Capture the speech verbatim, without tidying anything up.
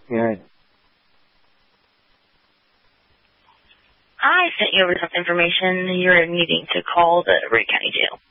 Yeah. I sent you over some information. You're needing to call the Rhea County Jail.